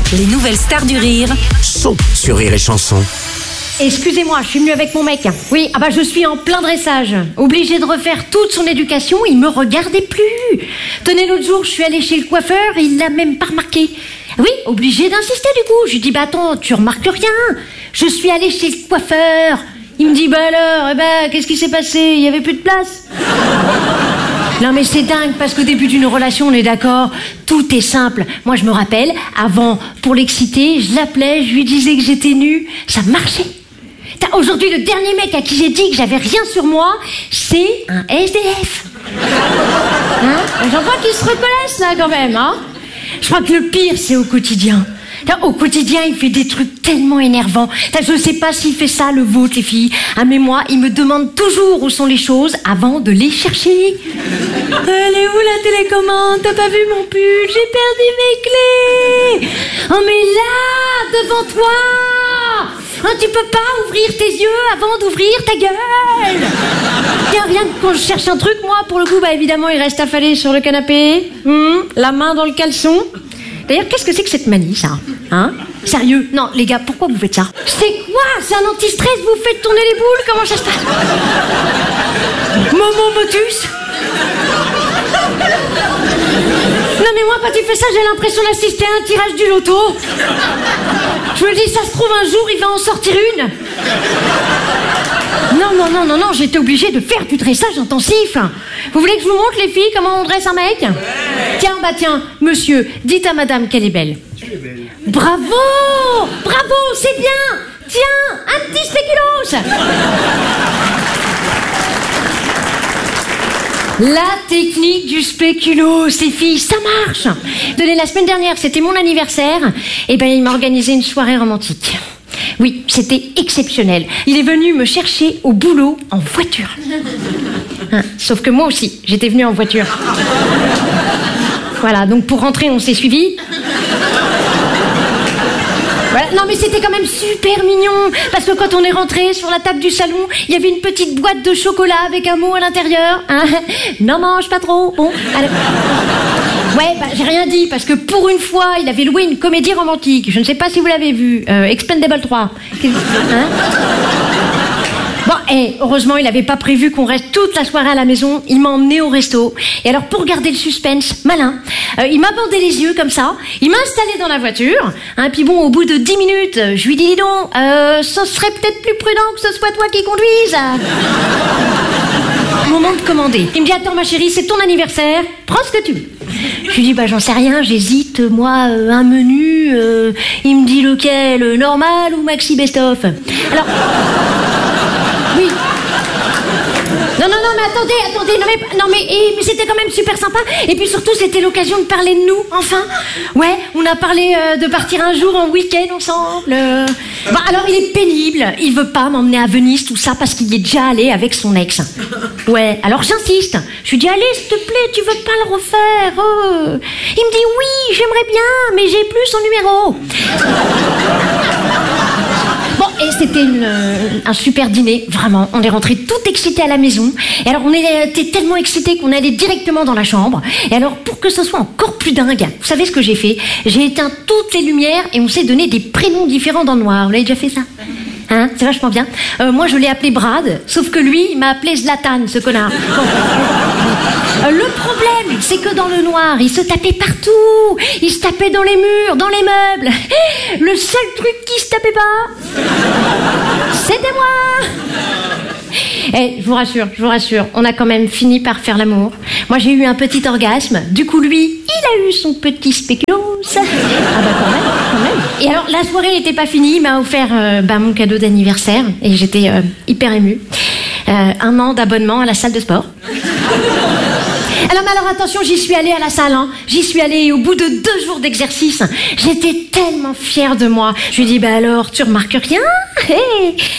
Les nouvelles stars du rire Sont sur Rire et Chanson. Excusez-moi, je suis venue avec mon mec. Oui, je suis en plein dressage. Obligée de refaire toute son éducation, il me regardait plus. Tenez, l'autre jour, je suis allée chez le coiffeur, il l'a même pas remarqué. Oui, obligée d'insister du coup. Je lui dis, attends, tu remarques rien. Je suis allée chez le coiffeur. Il me dit, alors, qu'est-ce qui s'est passé? Il y avait plus de place. Non mais c'est dingue, parce qu'au début d'une relation, on est d'accord, tout est simple. Moi je me rappelle, avant, pour l'exciter, je l'appelais, je lui disais que j'étais nue, ça marchait. Aujourd'hui, le dernier mec à qui j'ai dit que j'avais rien sur moi, c'est un SDF. J'en vois qu'ils se reconnaissent là quand même, hein. Je crois que le pire, c'est au quotidien. Au quotidien, il fait des trucs tellement énervants. Je sais pas s'il fait ça, le vôtre, les filles. Mais moi, il me demande toujours où sont les choses avant de les chercher. Elle est où la télécommande? T'as pas vu mon pull? J'ai perdu mes clés. Oh mais là, devant toi, tu peux pas ouvrir tes yeux avant d'ouvrir ta gueule. Rien que quand je cherche un truc, moi, pour le coup, évidemment, il reste affalé sur le canapé, la main dans le caleçon. D'ailleurs, qu'est-ce que c'est que cette manie, ça? Sérieux? Non, les gars, pourquoi vous faites ça? C'est quoi? C'est un anti-stress? Vous faites tourner les boules? Comment ça se passe? Momo motus? Non mais moi, quand il fait ça, j'ai l'impression d'assister à un tirage du loto. Je me dis, ça se trouve, un jour, il va en sortir une. Non, j'étais obligée de faire du dressage intensif. Vous voulez que je vous montre, les filles, comment on dresse un mec? Tiens, monsieur, dites à madame qu'elle est belle. Tu es belle. Bravo, c'est bien. Tiens, un petit spéculoos. La technique du spéculoos, les filles, ça marche. Tenez, la semaine dernière, c'était mon anniversaire. Il m'a organisé une soirée romantique. Oui, c'était exceptionnel. Il est venu me chercher au boulot en voiture. Sauf que moi aussi, j'étais venue en voiture. Voilà, donc pour rentrer, on s'est suivis. Voilà. Non mais c'était quand même super mignon, parce que quand on est rentré sur la table du salon, il y avait une petite boîte de chocolat avec un mot à l'intérieur. Non, mange pas trop. Bon, allez. Ouais, j'ai rien dit, parce que pour une fois, il avait loué une comédie romantique. Je ne sais pas si vous l'avez vu, Expendable 3. Heureusement, il n'avait pas prévu qu'on reste toute la soirée à la maison. Il m'a emmené au resto. Et alors, pour garder le suspense, malin, il m'a bandé les yeux comme ça. Il m'a installé dans la voiture. Puis bon, au bout de 10 minutes, je lui dis, dis donc, ce serait peut-être plus prudent que ce soit toi qui conduise. Moment de commander. Il me dit, attends ma chérie, c'est ton anniversaire, prends ce que tu veux. Je lui dis, j'en sais rien, j'hésite, moi, un menu. Il me dit lequel, normal ou maxi best-of? Alors... Oui. Non, mais attendez, mais c'était quand même super sympa. Et puis surtout, c'était l'occasion de parler de nous, enfin. Ouais, on a parlé de partir un jour en week-end ensemble. Alors, il est pénible. Il veut pas m'emmener à Venise, tout ça, parce qu'il y est déjà allé avec son ex. Ouais, alors j'insiste. Je lui dis, allez, s'il te plaît, tu veux pas le refaire? Il me dit, oui, j'aimerais bien, mais j'ai plus son numéro. Et c'était un super dîner, vraiment. On est rentrés tout excités à la maison. Et alors, on était tellement excités qu'on allait directement dans la chambre. Et alors, pour que ce soit encore plus dingue, vous savez ce que j'ai fait? J'ai éteint toutes les lumières et on s'est donné des prénoms différents dans le noir. Vous l'avez déjà fait ça? C'est vachement bien. Moi, je l'ai appelé Brad, sauf que lui, il m'a appelé Zlatan, ce connard. Le problème, c'est que dans le noir, il se tapait partout. Il se tapait dans les murs, dans les meubles. Le seul truc qui se tapait pas, c'était moi. Je vous rassure, on a quand même fini par faire l'amour. Moi, j'ai eu un petit orgasme. Du coup, lui, il a eu son petit spéculoos. Quand même. Et alors, la soirée n'était pas finie. Il m'a offert mon cadeau d'anniversaire. Et j'étais hyper émue. 1 an d'abonnement à la salle de sport. Alors attention, j'y suis allée à la salle, J'y suis allée et au bout de 2 jours d'exercice, j'étais tellement fière de moi. Je lui ai dit, alors, tu remarques rien?